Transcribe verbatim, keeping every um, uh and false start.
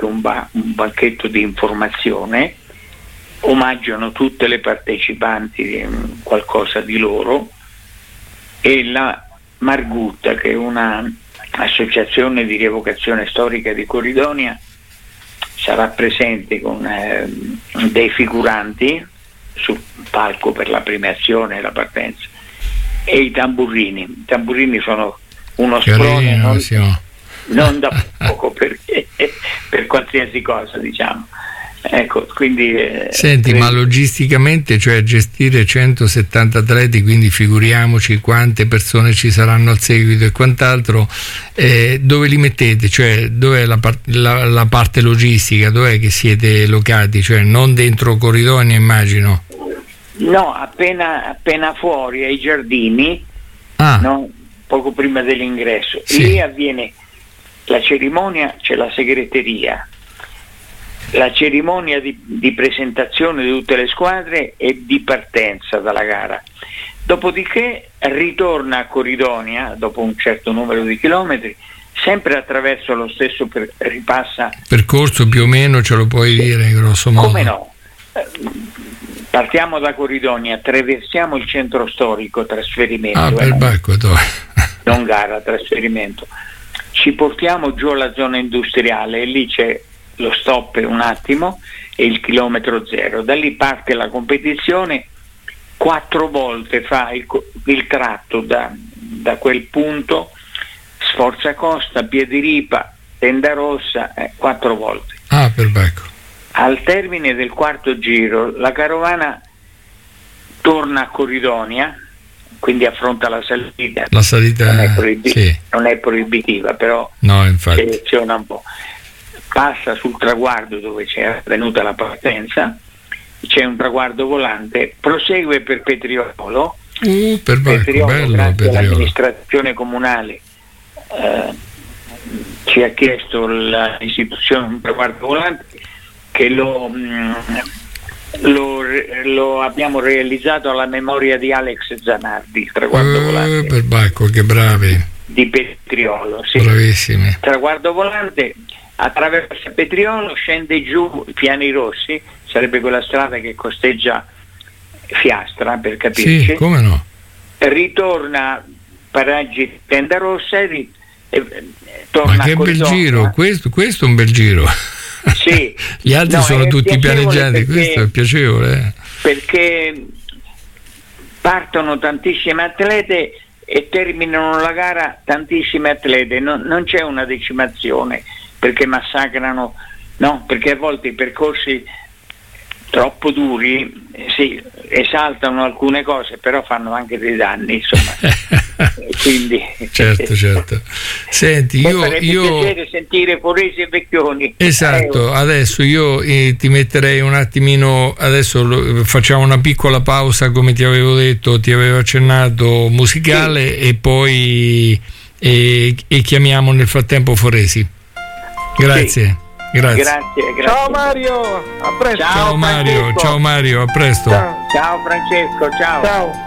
un, ba- un banchetto di informazione, omaggiano tutte le partecipanti, um, qualcosa di loro, e la Margutta, che è una associazione di rievocazione storica di Corridonia, sarà presente con eh, dei figuranti sul palco per la premiazione e la partenza, e i tamburini. I tamburini sono uno sprone non, non da poco, perché per qualsiasi cosa, diciamo. Ecco, quindi eh, senti, credo... ma logisticamente, cioè gestire centosettanta atleti, quindi figuriamoci quante persone ci saranno al seguito e quant'altro, eh, dove li mettete? Cioè, dov'è la, par- la, la parte logistica? Dov'è che siete locati? Cioè, non dentro Corridonia, immagino? No, appena, appena fuori ai giardini, ah. no? Poco prima dell'ingresso. Sì. Lì avviene la cerimonia, c'è la segreteria, la cerimonia di, di presentazione di tutte le squadre e di partenza dalla gara. Dopodiché ritorna a Corridonia dopo un certo numero di chilometri, sempre attraverso lo stesso per, ripassa percorso, più o meno ce lo puoi dire grosso modo? Come no? Partiamo da Corridonia, attraversiamo il centro storico, trasferimento, ah, per eh, Bacco, non gara, trasferimento. Ci portiamo giù alla zona industriale e lì c'è lo stop un attimo e il chilometro zero. Da lì parte la competizione, quattro volte fa il, il tratto da, da quel punto, Sforza Costa, Piediripa, Tenda Rossa, eh, quattro volte. Ah, per Bacco. Al termine del quarto giro la carovana torna a Corridonia, quindi affronta la salita. La salita non è, proibi- sì. non è proibitiva, però no, infatti. seleziona un po'. Passa sul traguardo dove c'è venuta la partenza, c'è un traguardo volante, prosegue per Petriolo. Uh, per Bacco, Petriolo, bello, grazie Petriolo. all'amministrazione comunale eh, ci ha chiesto l'istituzione un traguardo volante che lo, mh, lo, lo abbiamo realizzato alla memoria di Alex Zanardi, il traguardo uh, volante per Bacco, che bravi, di Petriolo, sì. Bravissimi. Traguardo volante attraversa Petriolo, scende giù i Piani Rossi, sarebbe quella strada che costeggia Fiastra, per capirci. Sì, come no? Ritorna Paraggi Tenda Rossa e, ri- e torna ma che a bel giro, questo, questo è un bel giro. Sì. Gli altri No, sono tutti pianeggianti, perché, questo è piacevole. Eh. Perché partono tantissime atlete e terminano la gara tantissime atlete, non, non c'è una decimazione perché massacrano, no, perché a volte i percorsi troppo duri eh, sì, esaltano alcune cose, però fanno anche dei danni, insomma. Quindi certo, certo. Senti, io, farebbe io... piacere sentire Foresi e Vecchioni. Esatto, eh, adesso io eh, ti metterei un attimino, adesso lo, facciamo una piccola pausa, come ti avevo detto, ti avevo accennato, musicale, sì. E poi e, e chiamiamo nel frattempo Foresi. Grazie. Sì. Grazie. Grazie, grazie. Ciao Mario, a presto. Ciao, ciao Mario, ciao Mario, a presto. Ciao, ciao Francesco, ciao. Ciao.